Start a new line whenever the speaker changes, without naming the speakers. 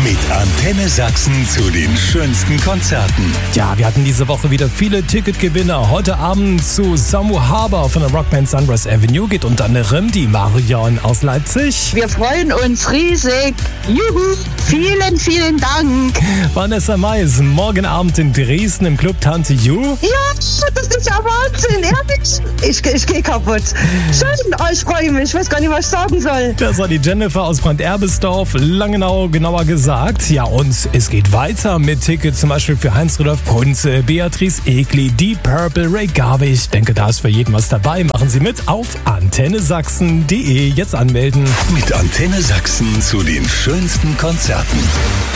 Mit Antenne Sachsen zu den schönsten Konzerten.
Ja, wir hatten diese Woche wieder viele Ticketgewinner. Heute Abend zu Samu Haber von der Rockband Sunrise Avenue geht unter anderem die Marion aus Leipzig.
Wir freuen uns riesig. Juhu! Vielen, vielen Dank.
Vanessa Mais, morgen Abend in Dresden im Club Tante Ju.
Ja, das ist ja Wahnsinn, ehrlich. Ich gehe kaputt. Schön, ich freue mich. Ich weiß gar nicht, was ich sagen soll.
Das war die Jennifer aus Brand-Erbesdorf, Langenau genauer gesagt. Ja, und es geht weiter mit Tickets zum Beispiel für Heinz-Rudolf Kunze, Beatrice Egli, Deep Purple, Ray Garvey. Ich denke, da ist für jeden was dabei. Machen Sie mit auf antennesachsen.de. Jetzt anmelden.
Mit Antenne Sachsen zu den schönsten Konzerten.